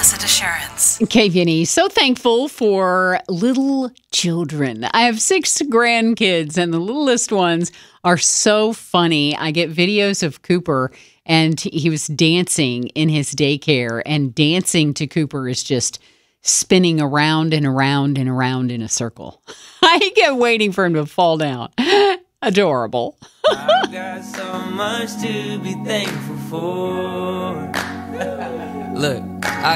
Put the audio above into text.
Bassett Assurance. KVNE, so thankful for little children. I have 6 grandkids, and the littlest ones are so funny. I get videos of Cooper, and he was dancing in his daycare, and dancing to Cooper is just spinning around and around and around in a circle. I kept waiting for him to fall down. Adorable. I've got so much to be thankful for. Look, I